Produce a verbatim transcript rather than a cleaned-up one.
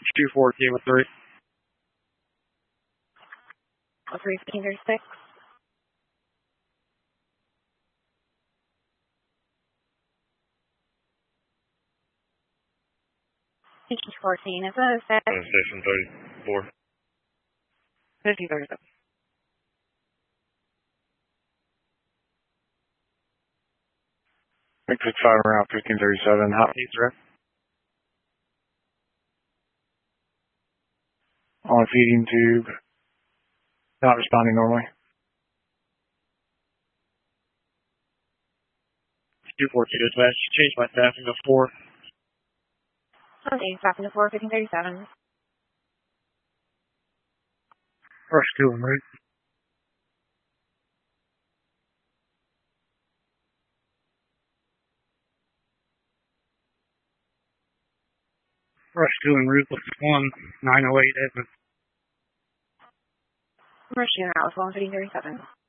two fourteen with three. Oh, three fifteen thirty-six. Station fourteen, is that a set? Station thirty-four. fifty thirty-seven. Six six five around fifteen thirty-seven. Hot heat direct. On feeding tube. Not responding normally. two fourteen dispatch. Change my staffing to four. Okay, stopping to four fifteen thirty-seven. Rush two en route. Rush two en route with one nine oh eight Edmund. Rush two out with one fifteen thirty-seven.